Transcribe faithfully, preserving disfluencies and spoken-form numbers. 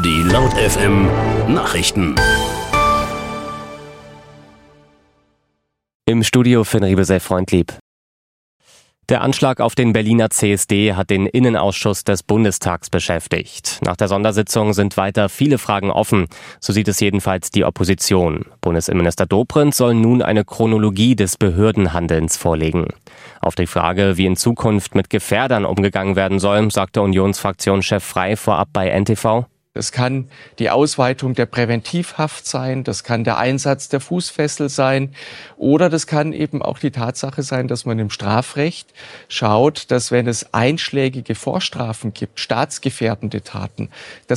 Die Laut F M Nachrichten. Im Studio Finn Riebesell-Freundlieb. Der Anschlag auf den Berliner C S D hat den Innenausschuss des Bundestags beschäftigt. Nach der Sondersitzung sind weiter viele Fragen offen. So sieht es jedenfalls die Opposition. Bundesinnenminister Dobrindt soll nun eine Chronologie des Behördenhandelns vorlegen. Auf die Frage, wie in Zukunft mit Gefährdern umgegangen werden soll, sagte Unionsfraktionschef Frey vorab bei N T V. Das kann die Ausweitung der Präventivhaft sein, das kann der Einsatz der Fußfessel sein oder das kann eben auch die Tatsache sein, dass man im Strafrecht schaut, dass wenn es einschlägige Vorstrafen gibt, staatsgefährdende Taten, dass